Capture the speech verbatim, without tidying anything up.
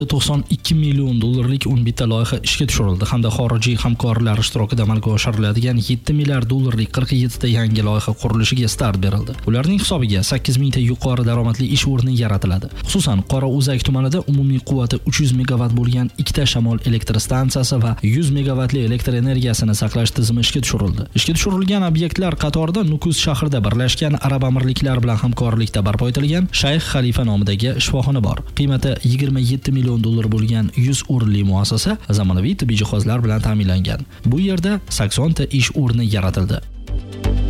to'qson ikki million dollarlik o'n bitta loyiha ishga tushirildi hamda xorijiy hamkorlar ishtirokida amalga oshiriladigan yetti milliard dollarlik qirq yetti ta yangi loyiha qurilishiga start berildi. Ularning hisobiga sakkiz ming ta yuqori daromadli ish o'rni yaratiladi. Xususan, Qorao'zak tumanida umumiy quvvati uch yuz megavat bo'lgan ikkita shamol elektr stansiyasi va yuz megavatli elektr energiyasini saqlash tizimi ishga tushirildi. Ishga tushirilgan obyektlar qatorida Nukus shahrida Birlashgan Arab Amirliklari bilan hamkorlikda barpo etilgan Shayx Xalifa nomidagi shifoxona bor. Qiymati yigirma yetti million dollar bo'lgan yuz o'rinli muassasa zamonaviy tibbiy jihozlar bilan ta'minlangan. Bu yerda sakson ta ish o'rni yaratildi.